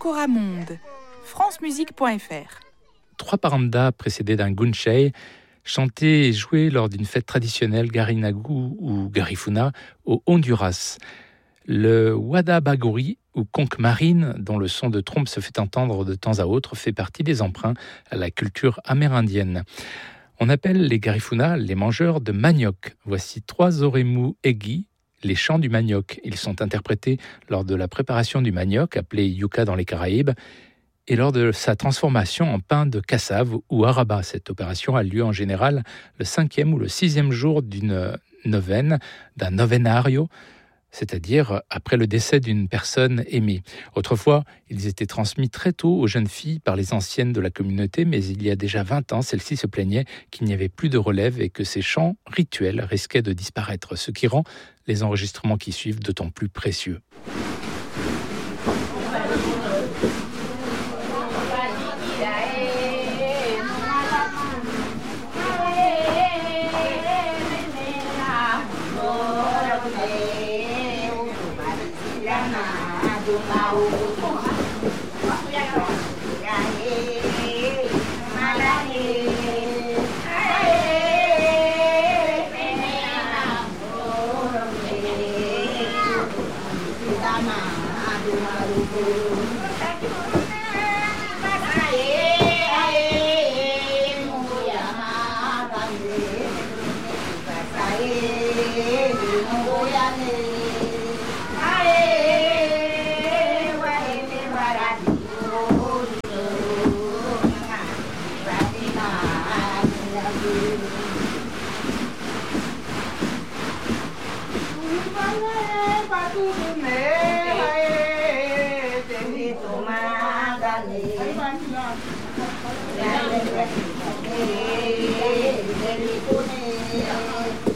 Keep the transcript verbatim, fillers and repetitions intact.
Coramonde, francemusique point f r. Trois parandas précédés d'un gunchei, chantés et joués lors d'une fête traditionnelle Garinagu ou Garifuna au Honduras. Le Wadabaguri ou conque marine, dont le son de trompe se fait entendre de temps à autre, fait partie des emprunts à la culture amérindienne. On appelle les Garifuna les mangeurs de manioc. Voici trois oremu egi, les chants du manioc. Ils sont interprétés lors de la préparation du manioc, appelé yuca dans les Caraïbes, et lors de sa transformation en pain de cassave ou araba. Cette opération a lieu en général le cinquième ou le sixième jour d'une neuvaine, d'un novenario, c'est-à-dire après le décès d'une personne aimée. Autrefois, ils étaient transmis très tôt aux jeunes filles par les anciennes de la communauté, mais il y a déjà vingt ans, celles-ci se plaignaient qu'il n'y avait plus de relève et que ces chants rituels risquaient de disparaître, ce qui rend les enregistrements qui suivent d'autant plus précieux. Hey,